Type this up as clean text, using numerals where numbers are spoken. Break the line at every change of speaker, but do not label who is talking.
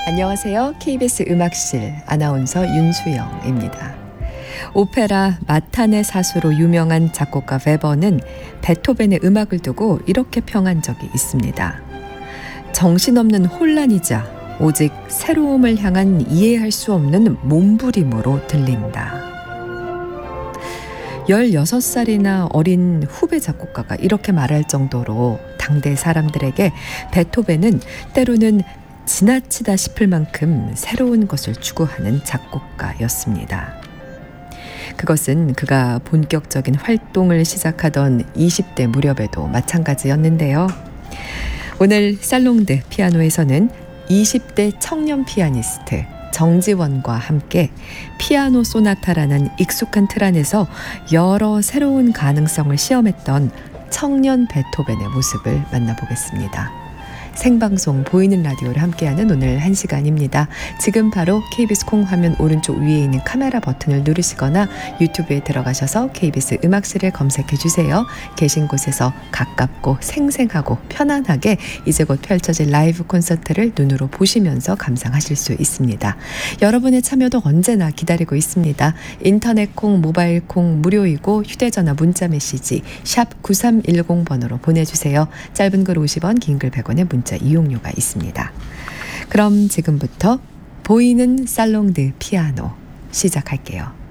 안녕하세요. KBS 음악실 아나운서 윤수영입니다. 오페라 마탄의 사수로 유명한 작곡가 웨버는 베토벤의 음악을 두고 이렇게 평한 적이 있습니다. 정신없는 혼란이자 오직 새로움을 향한 이해할 수 없는 몸부림으로 들린다. 16살이나 어린 후배 작곡가가 이렇게 말할 정도로 당대 사람들에게 베토벤은 때로는 지나치다 싶을 만큼 새로운 것을 추구하는 작곡가였습니다. 그것은 그가 본격적인 활동을 시작하던 20대 무렵에도 마찬가지였는데요. 오늘 살롱드 피아노에서는 20대 청년 피아니스트 정지원과 함께 피아노 소나타라는 익숙한 틀 안에서 여러 새로운 가능성을 시험했던 청년 베토벤의 모습을 만나보겠습니다. 생방송 보이는 라디오를 함께하는 오늘 1시간입니다. 지금 바로 KBS 콩 화면 오른쪽 위에 있는 카메라 버튼을 누르시거나 유튜브에 들어가셔서 KBS 음악실을 검색해 주세요. 계신 곳에서 가깝고 생생하고 편안하게 이제 곧 펼쳐질 라이브 콘서트를 눈으로 보시면서 감상하실 수 있습니다. 여러분의 참여도 언제나 기다리고 있습니다. 인터넷 콩, 모바일 콩 무료이고 휴대전화 문자 메시지 샵 9310번으로 보내주세요. 짧은 글 50원, 긴 글 100원의 문자 이용료가 있습니다. 그럼 지금부터 보이는 살롱드 피아노 시작할게요.